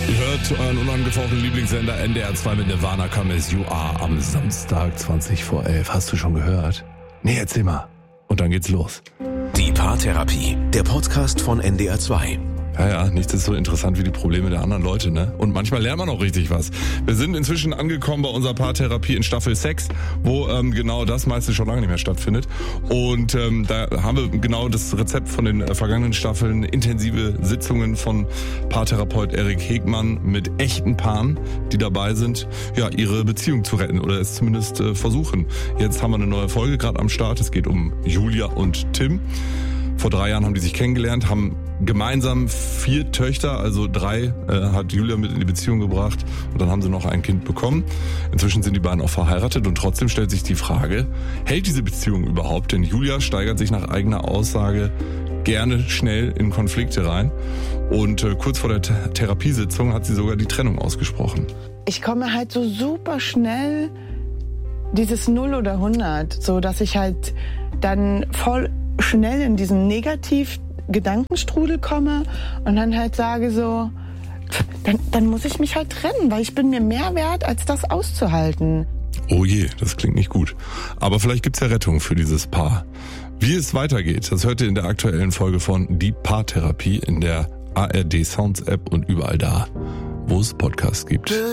Ihr hört euren unangefochtenen Lieblingssender NDR 2 mit Nirvana Come As You Are am Samstag 20 vor 11. Hast du schon gehört? Nee, erzähl mal. Und dann geht's los. Die Paartherapie, der Podcast von NDR 2. Ja, nichts ist so interessant wie die Probleme der anderen Leute, ne? Und manchmal lernt man auch richtig was. Wir sind inzwischen angekommen bei unserer Paartherapie in Staffel 6, wo genau das meistens schon lange nicht mehr stattfindet. Und da haben wir genau das Rezept von den vergangenen Staffeln, intensive Sitzungen von Paartherapeut Erik Hegmann mit echten Paaren, die dabei sind, ja, ihre Beziehung zu retten oder es zumindest versuchen. Jetzt haben wir eine neue Folge gerade am Start. Es geht um Julia und Tim. Vor 3 Jahren haben die sich kennengelernt, haben gemeinsam 4 Töchter, also 3 hat Julia mit in die Beziehung gebracht und dann haben sie noch ein Kind bekommen. Inzwischen sind die beiden auch verheiratet und trotzdem stellt sich die Frage, hält diese Beziehung überhaupt? Denn Julia steigert sich nach eigener Aussage gerne schnell in Konflikte rein und kurz vor der Therapiesitzung hat sie sogar die Trennung ausgesprochen. Ich komme halt so super schnell dieses 0 oder 100, so dass ich halt dann voll schnell in diesen Negativ-Gedankenstrudel komme und dann halt sage so, dann muss ich mich halt trennen, weil ich bin mir mehr wert, als das auszuhalten. Oh je, das klingt nicht gut. Aber vielleicht gibt's ja Rettung für dieses Paar. Wie es weitergeht, das hört ihr in der aktuellen Folge von Die Paartherapie in der ARD Sounds App und überall da, wo es Podcasts gibt.